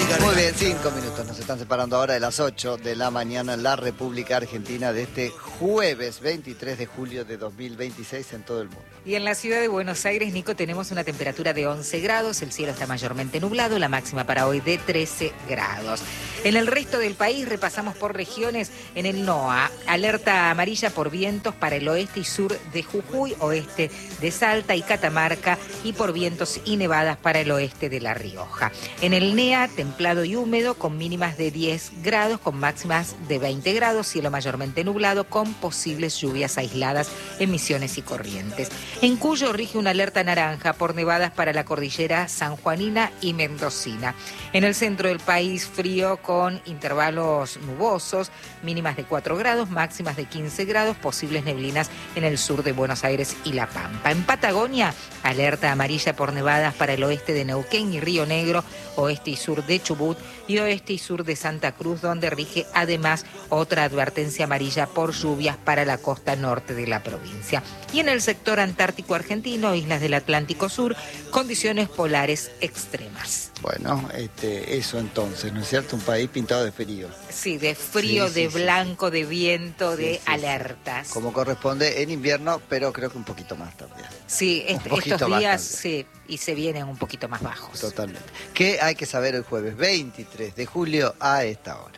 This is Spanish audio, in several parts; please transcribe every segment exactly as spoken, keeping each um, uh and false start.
Muy bien, cinco minutos nos están separando ahora de las ocho de la mañana en la República Argentina de este jueves veintitrés de julio de dos mil veintiséis en todo el mundo. Y en la ciudad de Buenos Aires, Nico, tenemos una temperatura de once grados, el cielo está mayormente nublado, la máxima para hoy de trece grados. En el resto del país repasamos por regiones. En el NOA, alerta amarilla por vientos para el oeste y sur de Jujuy, oeste de Salta y Catamarca, y por vientos y nevadas para el oeste de La Rioja. En el NEA, templado y húmedo con mínimas de diez grados, con máximas de veinte grados, cielo mayormente nublado con posibles lluvias aisladas en Misiones y Corrientes. En Cuyo rige una alerta naranja por nevadas para la cordillera sanjuanina y mendocina. En el centro del país, frío con intervalos nubosos, mínimas de cuatro grados, máximas de quince grados, posibles neblinas en el sur de Buenos Aires y La Pampa. En Patagonia, alerta amarilla por nevadas para el oeste de Neuquén y Río Negro, oeste y sur de Chubut y oeste y sur de Santa Cruz, donde rige además otra advertencia amarilla por lluvias para la costa norte de la provincia. Y en el sector antártico argentino, islas del Atlántico Sur, condiciones polares extremas. Bueno, este, eso entonces, ¿no es cierto? Un país pintado de frío. Sí, de frío, sí, sí, de sí, blanco, sí. de viento, sí, de sí, alertas. Sí. Como corresponde en invierno, pero creo que un poquito más también. Sí, est estos días sí, y se vienen un poquito más bajos. Totalmente. ¿Qué hay que saber el jueves veintitrés de julio a esta hora?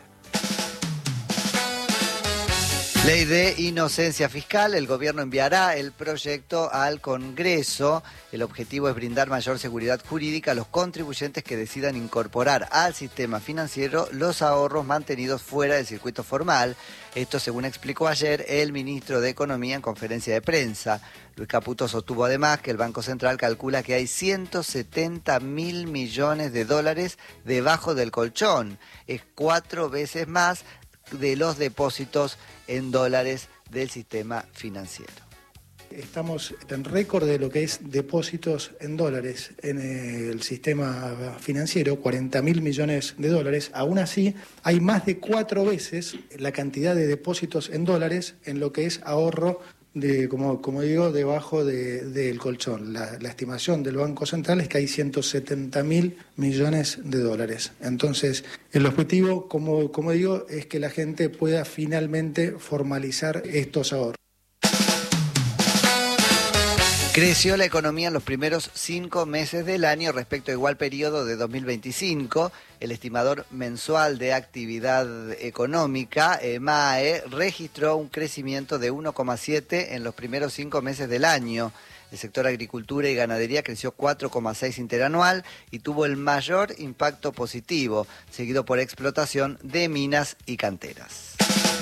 Ley de inocencia fiscal. El gobierno enviará el proyecto al Congreso. El objetivo es brindar mayor seguridad jurídica a los contribuyentes que decidan incorporar al sistema financiero los ahorros mantenidos fuera del circuito formal. Esto según explicó ayer el ministro de Economía en conferencia de prensa. Luis Caputo sostuvo además que el Banco Central calcula que hay ciento setenta mil millones de dólares debajo del colchón. Es cuatro veces más de los depósitos en dólares del sistema financiero. Estamos en récord de lo que es depósitos en dólares en el sistema financiero, cuarenta mil millones de dólares. Aún así, hay más de cuatro veces la cantidad de depósitos en dólares en lo que es ahorro de, como, como digo, debajo de, del colchón. La, la estimación del Banco Central es que hay ciento setenta mil millones de dólares. Entonces, el objetivo, como, como digo, es que la gente pueda finalmente formalizar estos ahorros. Creció la economía en los primeros cinco meses del año respecto a igual periodo de dos mil veinticinco. El estimador mensual de actividad económica, E M A E, registró un crecimiento de uno coma siete en los primeros cinco meses del año. El sector agricultura y ganadería creció cuatro coma seis interanual y tuvo el mayor impacto positivo, seguido por explotación de minas y canteras.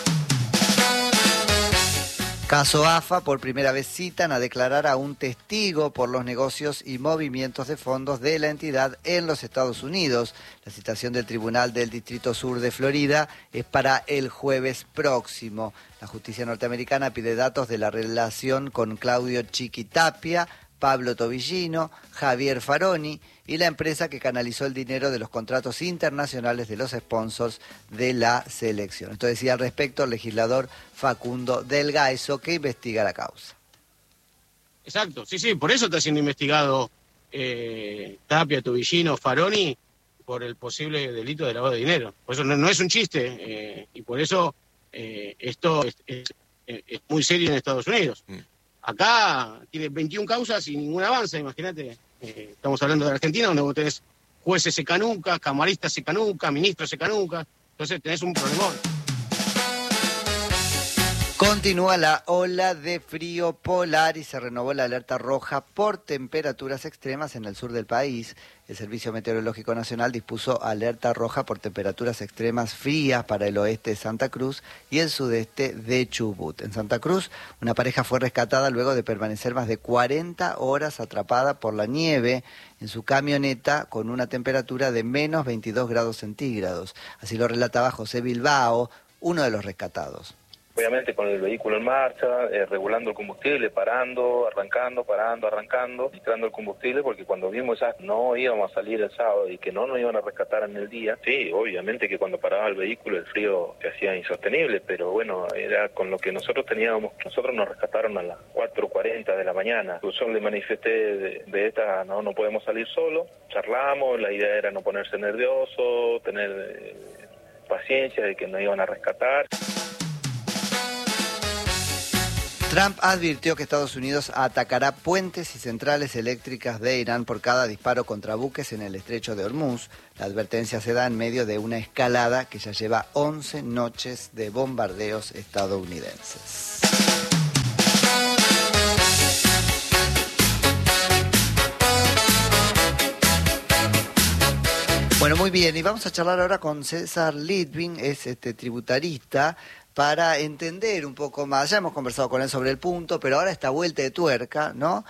Caso A F A, por primera vez citan a declarar a un testigo por los negocios y movimientos de fondos de la entidad en los Estados Unidos. La citación del Tribunal del Distrito Sur de Florida es para el jueves próximo. La justicia norteamericana pide datos de la relación con Claudio Chiquitapia, Pablo Tobillino, Javier Faroni y la empresa que canalizó el dinero de los contratos internacionales de los sponsors de la selección. Esto decía al respecto el legislador Facundo Del Gaeso, que investiga la causa. Exacto, sí, sí, por eso está siendo investigado eh, Tapia, Tobillino, Faroni, por el posible delito de lavado de dinero. Por eso no, no es un chiste, eh, y por eso eh, esto es, es, es muy serio en Estados Unidos. Mm. Acá tiene veintiuna causas y ningún avance, imagínate. Eh, estamos hablando de Argentina, donde vos tenés jueces secanucas, camaristas secanucas, ministros secanucas, entonces tenés un problemón. Continúa la ola de frío polar y se renovó la alerta roja por temperaturas extremas en el sur del país. El Servicio Meteorológico Nacional dispuso alerta roja por temperaturas extremas frías para el oeste de Santa Cruz y el sudeste de Chubut. En Santa Cruz, una pareja fue rescatada luego de permanecer más de cuarenta horas atrapada por la nieve en su camioneta con una temperatura de menos veintidós grados centígrados. Así lo relataba José Bilbao, uno de los rescatados. obviamente con el vehículo en marcha, eh, regulando el combustible, parando, arrancando, parando, arrancando, registrando el combustible, porque cuando vimos ya no íbamos a salir el sábado y que no nos iban a rescatar en el día, sí, obviamente que cuando paraba el vehículo el frío se hacía insostenible, pero bueno, era con lo que nosotros teníamos. Nosotros nos rescataron a las cuatro cuarenta de la mañana. Yo le manifesté de, de esta, no, no podemos salir solo, charlamos, la idea era no ponerse nervioso, tener eh, paciencia de que nos iban a rescatar. Trump advirtió que Estados Unidos atacará puentes y centrales eléctricas de Irán por cada disparo contra buques en el estrecho de Hormuz. La advertencia se da en medio de una escalada que ya lleva once noches de bombardeos estadounidenses. Bueno, muy bien, y vamos a charlar ahora con César Litvin, es este tributarista, para entender un poco más. Ya hemos conversado con él sobre el punto, pero ahora esta vuelta de tuerca, ¿no?,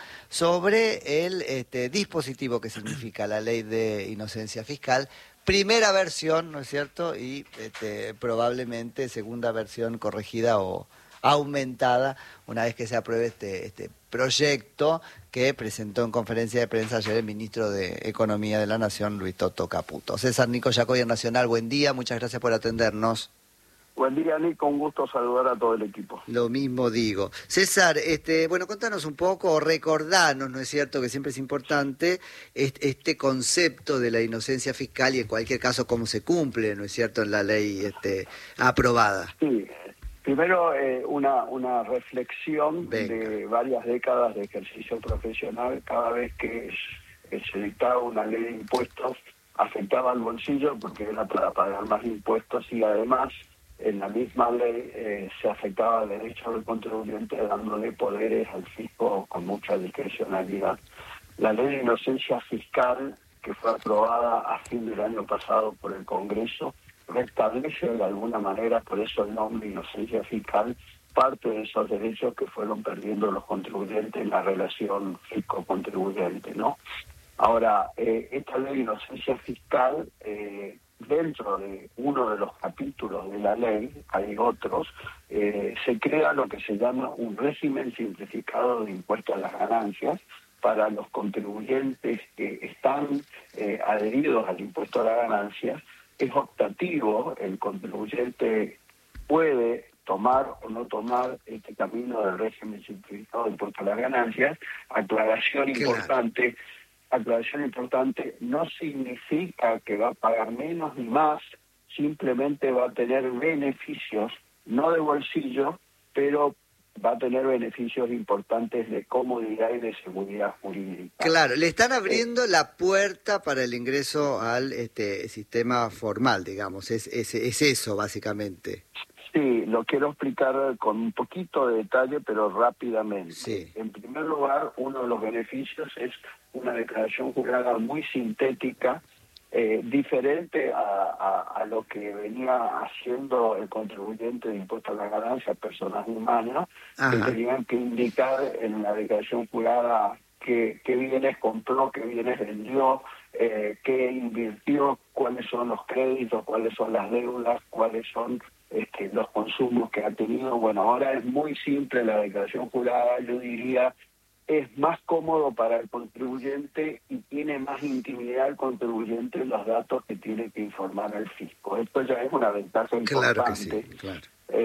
sobre el este, dispositivo que significa la ley de inocencia fiscal. Primera versión, ¿no es cierto?, y este, probablemente segunda versión corregida o aumentada una vez que se apruebe este, este proyecto que presentó en conferencia de prensa ayer el ministro de Economía de la Nación, Luis Toto Caputo. César, Nico Yacoy en Nacional, buen día, muchas gracias por atendernos. Buen día, Nico, un gusto saludar a todo el equipo. Lo mismo digo. César, este, bueno, contanos un poco, o recordanos, ¿no es cierto?, que siempre es importante este, este concepto de la inocencia fiscal y en cualquier caso cómo se cumple, ¿no es cierto?, en la ley este, aprobada. Sí, primero eh, una, una reflexión Venga. de varias décadas de ejercicio profesional. Cada vez que se dictaba una ley de impuestos afectaba al bolsillo porque era para pagar más impuestos y además en la misma ley eh, se afectaba el derecho del contribuyente dándole poderes al fisco con mucha discrecionalidad. La ley de inocencia fiscal, que fue aprobada a fin del año pasado por el Congreso, restablece de alguna manera, por eso el nombre inocencia fiscal, parte de esos derechos que fueron perdiendo los contribuyentes en la relación fisco-contribuyente, ¿no? Ahora, eh, esta ley de inocencia fiscal, eh, dentro de uno de los capítulos de la ley, hay otros, eh, se crea lo que se llama un régimen simplificado de impuesto a las ganancias para los contribuyentes que están eh, adheridos al impuesto a las ganancias. Es optativo, el contribuyente puede tomar o no tomar este camino del régimen simplificado de impuesto a las ganancias. Aclaración claro. importante. Aclaración importante, no significa que va a pagar menos ni más, simplemente va a tener beneficios, no de bolsillo, pero va a tener beneficios importantes de comodidad y de seguridad jurídica. Claro, le están abriendo eh, la puerta para el ingreso al este sistema formal, digamos, es, es, es eso básicamente. Sí, lo quiero explicar con un poquito de detalle, pero rápidamente. Sí. En primer lugar, uno de los beneficios es una declaración jurada muy sintética, eh, diferente a, a, a lo que venía haciendo el contribuyente de impuesto a la ganancia, personas humanas, Ajá. que tenían que indicar en la declaración jurada qué, qué bienes compró, qué bienes vendió, eh, qué invirtió, cuáles son los créditos, cuáles son las deudas, cuáles son este, los consumos que ha tenido. Bueno, ahora es muy simple la declaración jurada, yo diría, es más cómodo para el contribuyente y tiene más intimidad el contribuyente en los datos que tiene que informar al fisco. Esto ya es una ventaja importante. Claro que sí, claro.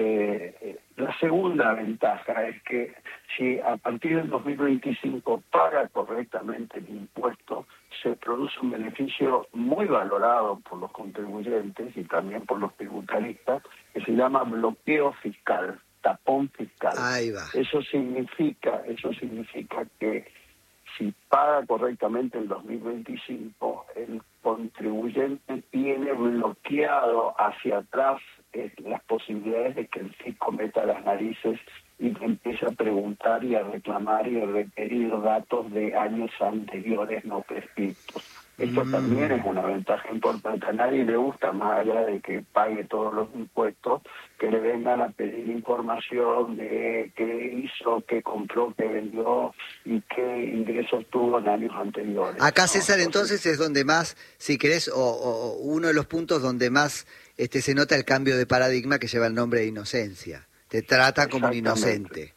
Eh, la segunda ventaja es que si a partir del dos mil veinticinco paga correctamente el impuesto, se produce un beneficio muy valorado por los contribuyentes y también por los tributaristas, que se llama bloqueo fiscal, tapón fiscal. Ahí va. Eso significa, eso significa que si paga correctamente el dos mil veinticinco, el contribuyente tiene bloqueado hacia atrás eh, las posibilidades de que el fisco meta las narices y empiece a preguntar y a reclamar y a requerir datos de años anteriores no prescriptos. Esto mm. también es una ventaja importante. A nadie le gusta, más allá de que pague todos los impuestos, que le vengan a pedir información de qué hizo, qué compró, qué vendió y qué ingresos tuvo en años anteriores. Acá, ¿no? César, entonces es donde más, si querés, o, o uno de los puntos donde más este, se nota el cambio de paradigma que lleva el nombre de inocencia. Te tratan como un inocente.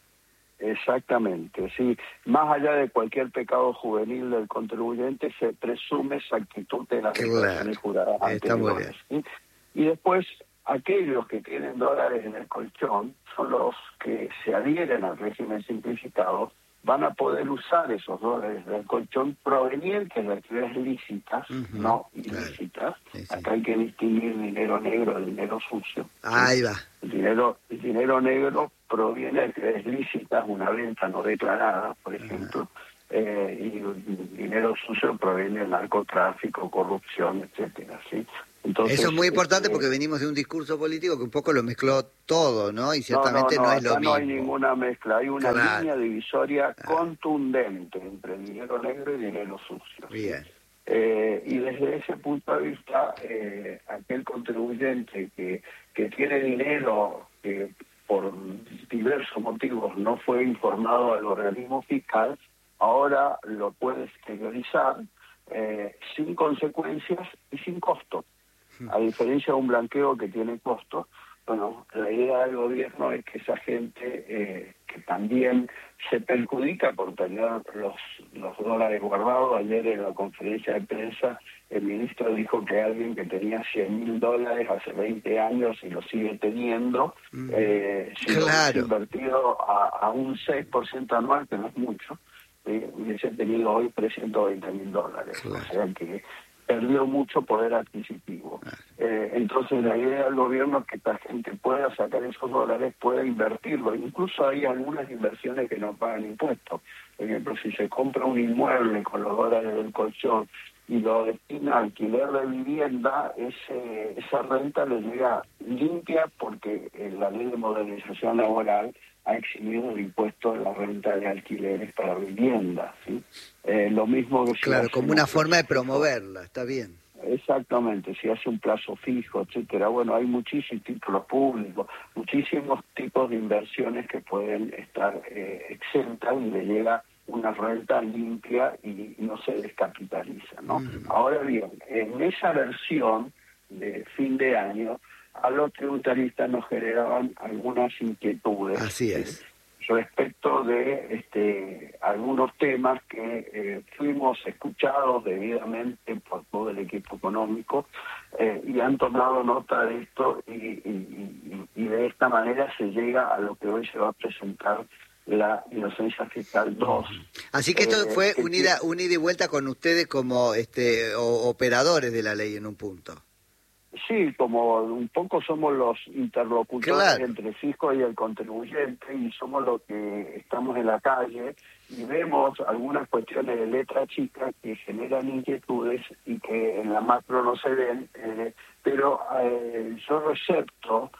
Exactamente, sí. Más allá de cualquier pecado juvenil del contribuyente, se presume exactitud de las declaraciones juradas anteriores, ¿sí? Y después, aquellos que tienen dólares en el colchón son los que se adhieren al régimen simplificado, van a poder usar esos dólares del colchón provenientes de actividades lícitas, uh-huh, no ilícitas. Claro. Sí, sí. Acá hay que distinguir dinero negro de dinero sucio. Ahí va. El dinero, el dinero negro proviene de actividades lícitas, una venta no declarada, por ejemplo, uh-huh. eh, y el dinero sucio proviene del narcotráfico, corrupción, etcétera, ¿sí? Entonces, eso es muy importante eh, porque venimos de un discurso político que un poco lo mezcló todo, ¿no? Y ciertamente no, no, no, no es lo acá mismo. No hay ninguna mezcla, hay una claro. línea divisoria claro. contundente entre dinero negro y dinero sucio. Bien. Eh, y desde ese punto de vista, eh, aquel contribuyente que, que tiene dinero que por diversos motivos no fue informado al organismo fiscal, ahora lo puede exteriorizar eh, sin consecuencias y sin costo. A diferencia de un blanqueo que tiene costo, bueno, la idea del gobierno es que esa gente eh, que también se perjudica por tener los, los dólares guardados. Ayer en la conferencia de prensa el ministro dijo que alguien que tenía cien mil dólares hace veinte años y lo sigue teniendo, mm. eh, si claro. lo hubiese invertido a, a un seis por ciento anual, que no es mucho, eh, hubiese tenido hoy trescientos veinte mil dólares. Claro. O sea que perdió mucho poder adquisitivo. Eh, entonces la idea del gobierno es que esta gente pueda sacar esos dólares, pueda invertirlo. Incluso hay algunas inversiones que no pagan impuestos. Por ejemplo, si se compra un inmueble con los dólares del colchón y lo destina a alquiler de vivienda, ese, esa renta le llega limpia porque en la ley de modernización laboral ha eximido el impuesto de la renta de alquileres para vivienda, ¿sí? Eh, lo mismo que... Claro, si como una forma de promoverla, está bien. Exactamente, si hace un plazo fijo, etcétera. Bueno, hay muchísimos títulos públicos, muchísimos tipos de inversiones que pueden estar eh, exentas y le llega una renta limpia y no se descapitaliza, ¿no? Uh-huh. Ahora bien, en esa versión de fin de año, a los tributaristas nos generaban algunas inquietudes. Así es. Respecto de este, algunos temas que eh, fuimos escuchados debidamente por todo el equipo económico eh, y han tomado nota de esto y, y, y, y de esta manera se llega a lo que hoy se va a presentar la inocencia fiscal dos. Así que esto eh, fue que, un ida, un ida y vuelta con ustedes como este o, operadores de la ley en un punto. Sí, como un poco somos los interlocutores claro. entre el fisco y el contribuyente y somos los que estamos en la calle y vemos algunas cuestiones de letra chica que generan inquietudes y que en la macro no se ven, eh, pero eh, yo recepto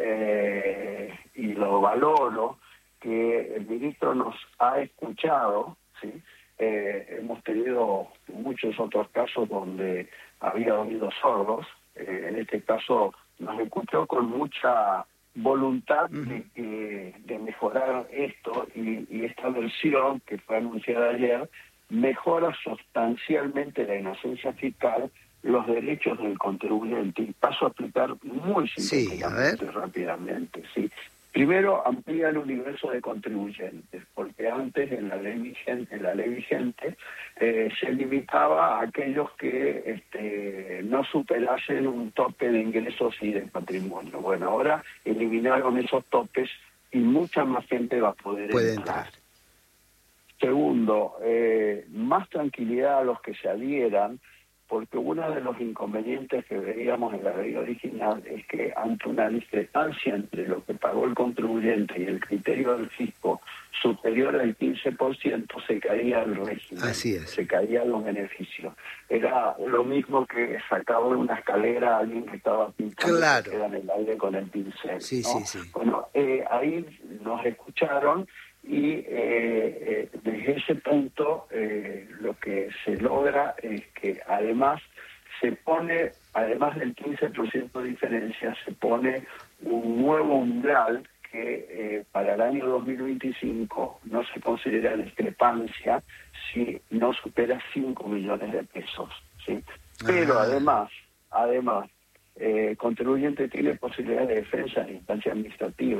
eh, y lo valoro que el ministro nos ha escuchado, ¿sí? Eh, hemos tenido muchos otros casos donde había oídos sordos. Eh, en este caso nos escuchó con mucha voluntad uh-huh. de, de, de mejorar esto y, y esta versión que fue anunciada ayer mejora sustancialmente la inocencia fiscal, los derechos del contribuyente, y paso a explicar muy sintéticamente, sí, rápidamente. Sí. Primero, amplía el universo de contribuyentes, porque antes en la ley vigente, en la ley vigente eh, se limitaba a aquellos que este, no superasen un tope de ingresos y de patrimonio. Bueno, ahora eliminaron esos topes y mucha más gente va a poder Puede entrar. entrar. Segundo, eh, más tranquilidad a los que se adhieran, porque uno de los inconvenientes que veíamos en la ley original es que ante una discrepancia entre lo que pagó el contribuyente y el criterio del fisco superior al quince por ciento se caía el régimen, Así es. se caían los beneficios. Era lo mismo que sacaba de una escalera a alguien que estaba pintando claro. que queda en el aire con el pincel. Sí, ¿no? sí, sí. Bueno, eh, ahí nos escucharon y eh, eh, desde ese punto eh, lo que se logra es que además se pone, además del quince por ciento de diferencia, se pone un nuevo umbral que eh, para el año dos mil veinticinco no se considera discrepancia si no supera cinco millones de pesos, ¿sí? Pero ah. además, además, eh, el contribuyente tiene posibilidad de defensa en instancia administrativa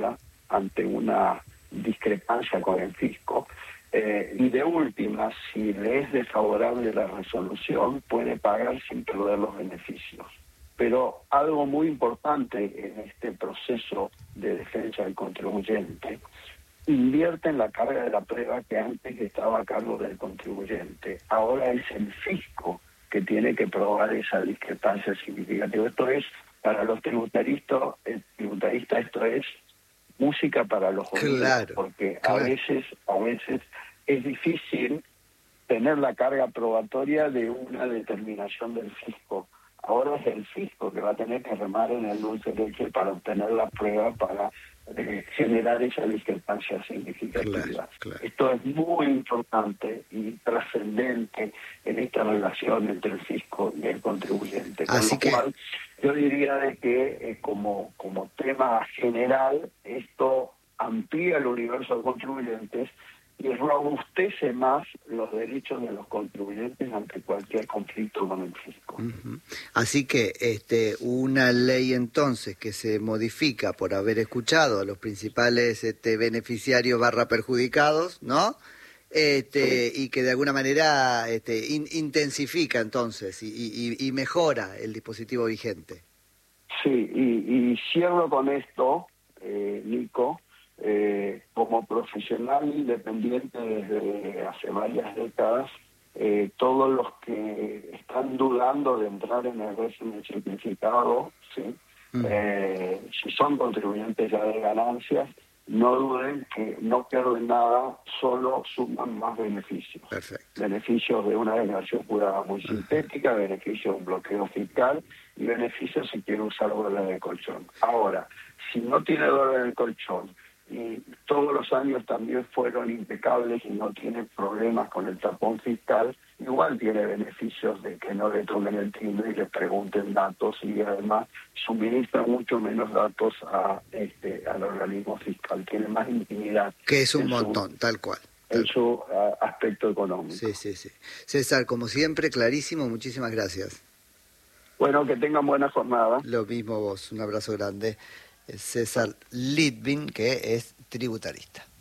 ante una discrepancia con el fisco. Eh, y de última, si le es desfavorable la resolución, puede pagar sin perder los beneficios. Pero algo muy importante en este proceso de defensa del contribuyente, invierte en la carga de la prueba que antes estaba a cargo del contribuyente. Ahora es el fisco que tiene que probar esa discrepancia significativa. Esto es, para los tributaristas, el tributarista esto es música para los oídos, claro, porque claro. a veces, a veces es difícil tener la carga probatoria de una determinación del fisco. Ahora es el fisco que va a tener que remar en el dulce de leche para obtener la prueba, para eh, generar esa discrepancia significativa. Claro, claro. Esto es muy importante y trascendente en esta relación entre el fisco y el contribuyente. Con Así lo que... cual, yo diría de que eh, como, como tema general, esto amplía el universo de contribuyentes y robustece más los derechos de los contribuyentes ante cualquier conflicto con el fisco. Uh-huh. Así que este, una ley entonces que se modifica por haber escuchado a los principales este, beneficiarios barra perjudicados, ¿no? Este, sí. Y que de alguna manera este, in, intensifica entonces y, y, y mejora el dispositivo vigente. Sí, y, y cierro con esto, eh, Nico. Eh, como profesional independiente desde hace varias décadas, eh, todos los que están dudando de entrar en el régimen simplificado, ¿sí? Mm. eh, si son contribuyentes ya de ganancias, no duden que no pierden nada, solo suman más beneficios. Perfecto. Beneficios de una declaración jurada muy uh-huh. sintética, beneficios de un bloqueo fiscal y beneficios si quiere usar dólares de colchón. Ahora, si no tiene dólares de colchón, y todos los años también fueron impecables y no tiene problemas con el tapón fiscal, igual tiene beneficios de que no le tomen el timbre y le pregunten datos y además suministra mucho menos datos a este al organismo fiscal, tiene más intimidad. Que es un montón, su, tal cual. Tal en su uh, aspecto económico. Sí, sí, sí. César, como siempre, clarísimo, muchísimas gracias. Bueno, que tengan buena jornada. Lo mismo vos, un abrazo grande. César Litvin, que es tributarista.